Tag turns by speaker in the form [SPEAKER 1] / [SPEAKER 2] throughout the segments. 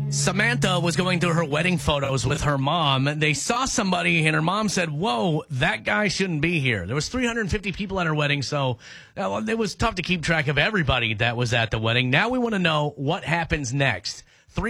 [SPEAKER 1] Samantha was going through her wedding photos with her mom. They saw somebody, and her mom said, whoa, that guy shouldn't be here. There was 350 people at her wedding, so it was tough to keep track of everybody that was at the wedding. Now we want to know what happens next.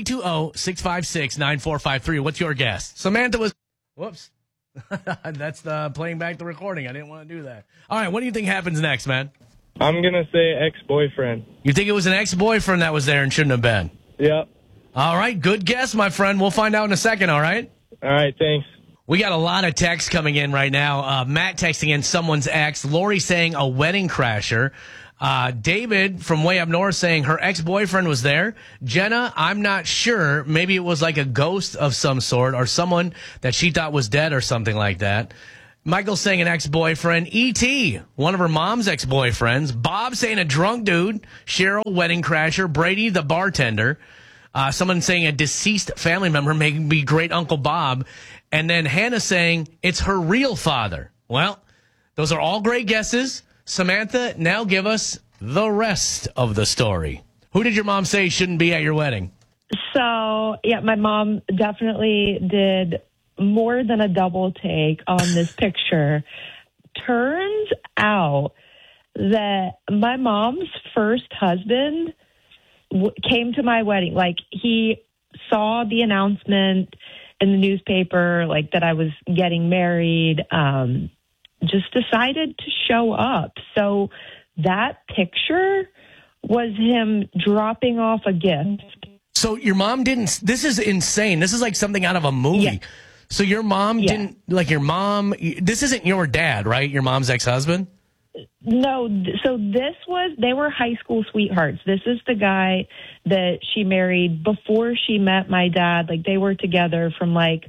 [SPEAKER 1] 320-656-9453. What's your guess? Samantha was... Whoops. That's playing back the recording. I didn't want to do that. All right, what do you think happens next, man?
[SPEAKER 2] I'm going to say ex-boyfriend.
[SPEAKER 1] You think it was an ex-boyfriend that was there and shouldn't have been?
[SPEAKER 2] Yep.
[SPEAKER 1] All right, good guess, my friend. We'll find out in a second, all right?
[SPEAKER 2] All right, thanks.
[SPEAKER 1] We got a lot of texts coming in right now. Matt texting in someone's ex. Lori saying a wedding crasher. David from way up north saying her ex-boyfriend was there. Jenna, I'm not sure. Maybe it was like a ghost of some sort or someone that she thought was dead or something like that. Michael saying an ex-boyfriend. E.T., one of her mom's ex-boyfriends. Bob saying a drunk dude. Cheryl, wedding crasher. Brady, the bartender. Someone saying a deceased family member, maybe great Uncle Bob. And then Hannah saying it's her real father. Well, those are all great guesses. Samantha, now give us the rest of the story. Who did your mom say shouldn't be at your wedding?
[SPEAKER 3] So, yeah, my mom definitely did more than a double take on this picture. Turns out that my mom's first husband came to my wedding. Like, he saw the announcement in the newspaper, like, that I was getting married, just decided to show up. So that picture was him dropping off a gift.
[SPEAKER 1] So your mom didn't, this is insane. This is like something out of a movie.
[SPEAKER 3] Yeah.
[SPEAKER 1] So your mom didn't, like your mom, this isn't your dad, right? Your mom's ex-husband?
[SPEAKER 3] No, so they were high school sweethearts. This is the guy that she married before she met my dad. Like, they were together from like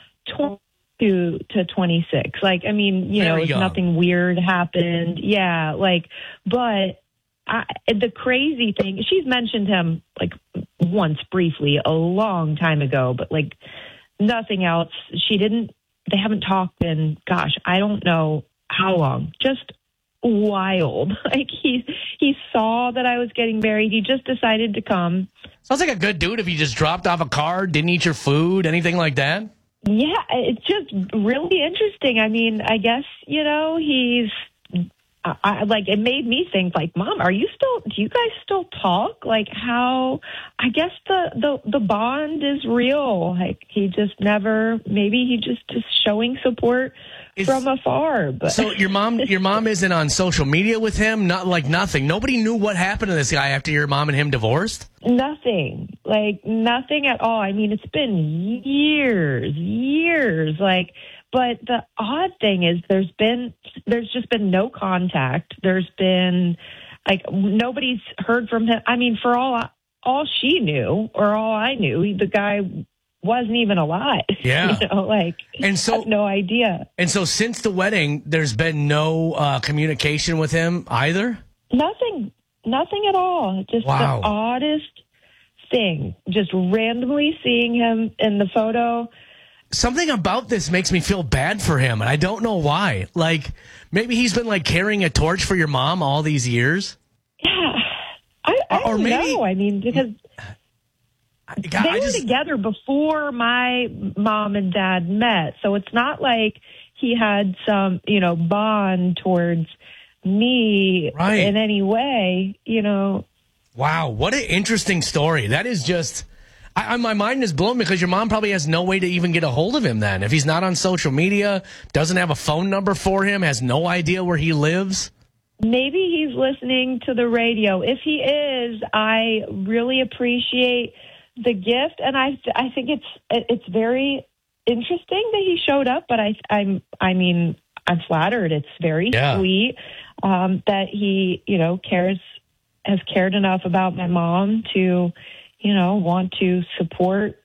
[SPEAKER 3] 22 to 26. Like, I mean, nothing weird happened. Yeah, like, but the crazy thing, she's mentioned him like once briefly a long time ago, but like nothing else. They haven't talked in, gosh, I don't know how long. Just wild. Like, he saw that I was getting married. He just decided to come.
[SPEAKER 1] Sounds like a good dude if he just dropped off a card, didn't eat your food, anything like that.
[SPEAKER 3] Yeah, it's just really interesting. I mean, I guess, he's like, it made me think, like, Mom, do you guys still talk? Like, how, I guess the bond is real. Like, maybe he just is showing support from afar. But. So
[SPEAKER 1] your mom isn't on social media with him? Not like nothing. Nobody knew what happened to this guy after your mom and him divorced?
[SPEAKER 3] Nothing. Like, nothing at all. I mean, it's been years. Like, but the odd thing is there's just been no contact. There's been, like, nobody's heard from him. I mean, for all she knew or all I knew, the guy wasn't even alive.
[SPEAKER 1] Yeah.
[SPEAKER 3] And so, I have no idea.
[SPEAKER 1] And so since the wedding, there's been no communication with him either?
[SPEAKER 3] Nothing at all. Just
[SPEAKER 1] wow.
[SPEAKER 3] The oddest thing. Just randomly seeing him in the photo.
[SPEAKER 1] Something about this makes me feel bad for him, and I don't know why. Like, maybe he's been, like, carrying a torch for your mom all these years?
[SPEAKER 3] Yeah. I don't know. I mean, because they were together before my mom and dad met, so it's not like he had some, bond towards me in any way,
[SPEAKER 1] Wow, what an interesting story. That is just... my mind is blown because your mom probably has no way to even get a hold of him then. If he's not on social media, doesn't have a phone number for him, has no idea where he lives.
[SPEAKER 3] Maybe he's listening to the radio. If he is, I really appreciate the gift, and I think it's very interesting that he showed up, but I'm flattered. It's very sweet that he, has cared enough about my mom to, want to support,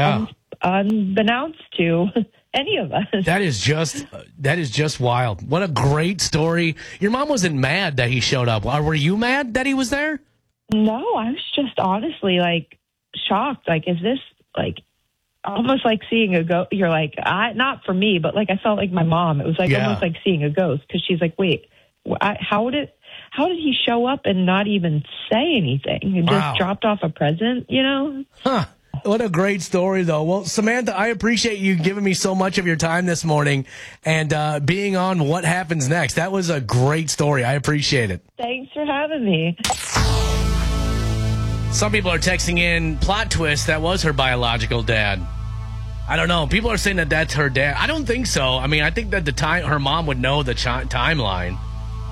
[SPEAKER 3] unbeknownst to any of us.
[SPEAKER 1] That is just wild. What a great story. Your mom wasn't mad that he showed up. Were you mad that he was there?
[SPEAKER 3] No, I was just honestly, like, shocked. Like, is this, like, almost like seeing a ghost? You're like, not for me, but, like, I felt like my mom. It was like almost like seeing a ghost, because she's like, wait, how did he show up and not even say anything? He just dropped off a present,
[SPEAKER 1] Huh. What a great story, though. Well, Samantha, I appreciate you giving me so much of your time this morning and being on What Happens Next. That was a great story. I appreciate it.
[SPEAKER 3] Thanks for having me.
[SPEAKER 1] Some people are texting in, plot twist, that was her biological dad. I don't know. People are saying that that's her dad. I don't think so. I mean, I think that her mom would know the timeline.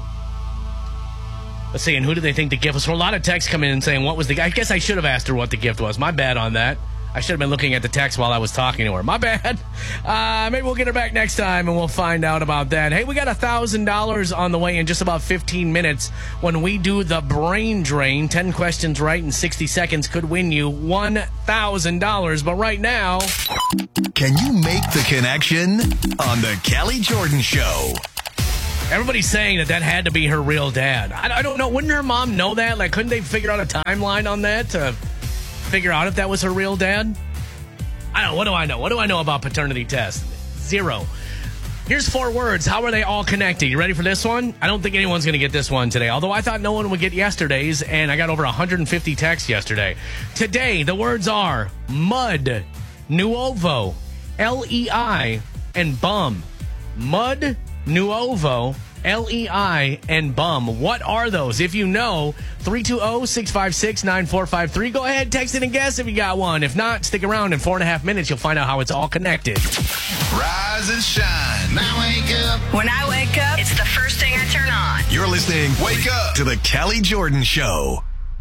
[SPEAKER 1] Let's see, and who do they think the gift was for? A lot of texts come in and saying, what was the... I guess I should have asked her what the gift was. My bad on that. I should have been looking at the text while I was talking to her. My bad. Maybe we'll get her back next time, and we'll find out about that. Hey, we got $1,000 on the way in just about 15 minutes when we do the brain drain. 10 questions right in 60 seconds could win you $1,000. But right now...
[SPEAKER 4] Can you make the connection on the Kelly Jordan Show?
[SPEAKER 1] Everybody's saying that had to be her real dad. I don't know. Wouldn't her mom know that? Like, couldn't they figure out a timeline on that to figure out if that was her real dad? I don't know. What do I know? What do I know about paternity tests? Zero. Here's 4 words. How are they all connected? You ready for this one? I don't think anyone's going to get this one today, although I thought no one would get yesterday's, and I got over 150 texts yesterday. Today, the words are mud, nuovo, LEI, and bum. Mud, nuovo, LEI, and bum. What are those? If you know, 320-656-9453. Go ahead, text it and guess if you got one. If not, stick around. In 4.5 minutes, you'll find out how it's all connected.
[SPEAKER 4] Rise and shine. Now wake up.
[SPEAKER 5] When I wake up, it's the first thing I turn on.
[SPEAKER 4] You're listening Wake Up to the Kelly Jordan Show.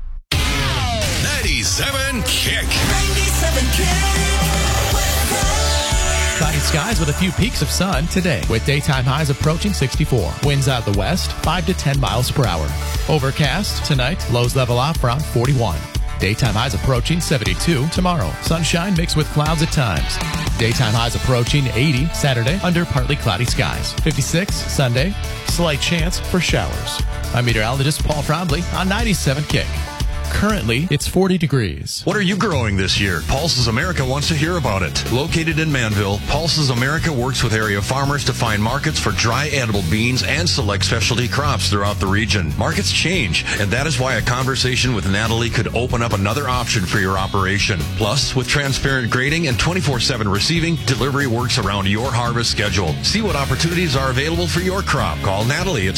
[SPEAKER 4] 97 Kick.
[SPEAKER 6] 97 Kick.
[SPEAKER 7] Cloudy skies with a few peaks of sun today, with daytime highs approaching 64. Winds out the west, 5 to 10 miles per hour. Overcast tonight, lows level off around 41. Daytime highs approaching 72 tomorrow. Sunshine mixed with clouds at times. Daytime highs approaching 80 Saturday under partly cloudy skies. 56 Sunday, slight chance for showers. I'm meteorologist Paul Frombley on 97 Kick. Currently, it's 40 degrees.
[SPEAKER 8] What are you growing this year? Pulses America wants to hear about it. Located in Manville, Pulses America works with area farmers to find markets for dry edible beans and select specialty crops throughout the region. Markets change, and that is why a conversation with Natalie could open up another option for your operation. Plus, with transparent grading and 24/7 receiving, delivery works around your harvest schedule. See what opportunities are available for your crop. Call Natalie at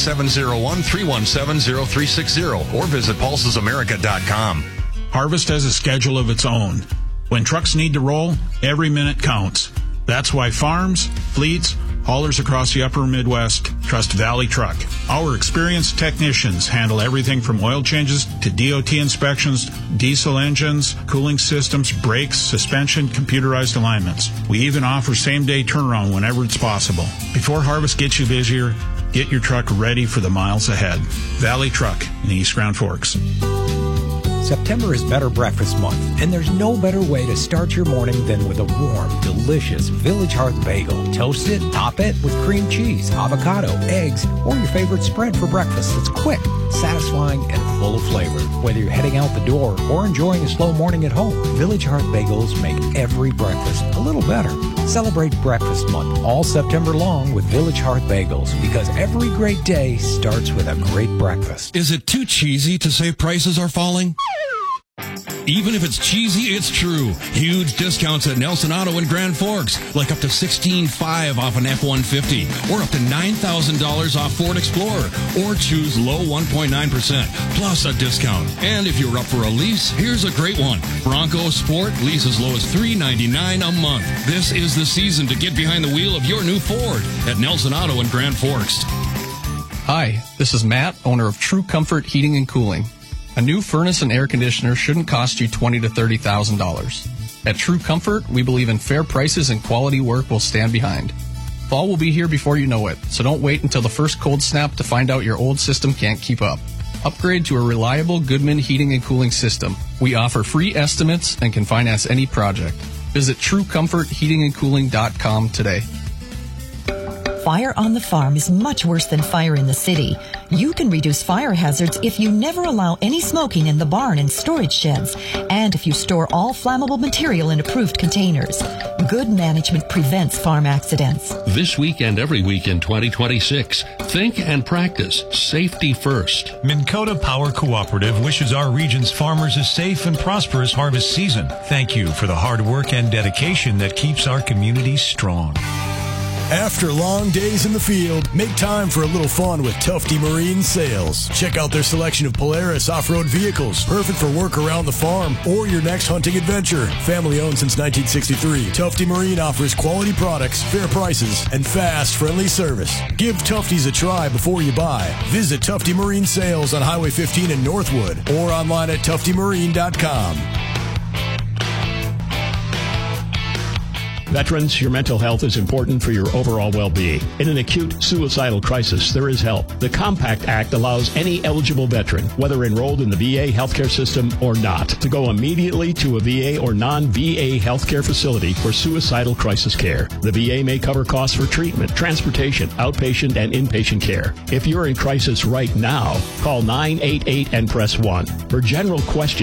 [SPEAKER 8] 701-317-0360 or visit pulsesamerica.com.
[SPEAKER 9] Harvest has a schedule of its own. When trucks need to roll, every minute counts. That's why farms, fleets, haulers across the upper Midwest trust Valley Truck. Our experienced technicians handle everything from oil changes to DOT inspections, diesel engines, cooling systems, brakes, suspension, computerized alignments. We even offer same-day turnaround whenever it's possible. Before harvest gets you busier, get your truck ready for the miles ahead. Valley Truck in East Grand Forks.
[SPEAKER 10] September is Better Breakfast Month, and there's no better way to start your morning than with a warm, delicious Village Hearth bagel. Toast it, top it with cream cheese, avocado, eggs, or your favorite spread for breakfast that's quick, satisfying, and full of flavor. Whether you're heading out the door or enjoying a slow morning at home, Village Hearth bagels make every breakfast a little better. Celebrate Breakfast Month all September long with Village Hearth bagels, because every great day starts with a great breakfast.
[SPEAKER 11] Is it too cheesy to say prices are falling? Even if it's cheesy, it's true. Huge discounts at Nelson Auto in Grand Forks, like up to $16,500 off an F-150, or up to $9,000 off Ford Explorer, or choose low 1.9%, plus a discount. And if you're up for a lease, here's a great one. Bronco Sport, lease as low as $399 a month. This is the season to get behind the wheel of your new Ford at Nelson Auto in Grand Forks.
[SPEAKER 7] Hi, this is Matt, owner of True Comfort Heating and Cooling. A new furnace and air conditioner shouldn't cost you $20,000 to $30,000. At True Comfort, we believe in fair prices and quality work will stand behind. Fall will be here before you know it, so don't wait until the first cold snap to find out your old system can't keep up. Upgrade to a reliable Goodman heating and cooling system. We offer free estimates and can finance any project. Visit TrueComfortHeatingandCooling.com today.
[SPEAKER 12] fire on the farm is much worse than fire in the city. You can reduce fire hazards if you never allow any smoking in the barn and storage sheds, and if you store all flammable material in approved containers. Good management prevents farm accidents.
[SPEAKER 13] This week and every week in 2026, think and practice safety first.
[SPEAKER 14] Minn Kota Power Cooperative wishes our region's farmers a safe and prosperous harvest season. Thank you for the hard work and dedication that keeps our community strong.
[SPEAKER 15] After long days in the field, make time for a little fun with Tufty Marine Sales. Check out their selection of Polaris off-road vehicles, perfect for work around the farm or your next hunting adventure. Family owned since 1963, Tufty Marine offers quality products, fair prices, and fast, friendly service. Give Tufty's a try before you buy. Visit Tufty Marine Sales on Highway 15 in Northwood or online at tuftymarine.com.
[SPEAKER 16] Veterans, your mental health is important for your overall well-being. In an acute suicidal crisis, there is help. The Compact Act allows any eligible veteran, whether enrolled in the VA healthcare system or not, to go immediately to a VA or non-VA healthcare facility for suicidal crisis care. The VA may cover costs for treatment, transportation, outpatient, and inpatient care. If you're in crisis right now, call 988 and press 1. For general questions,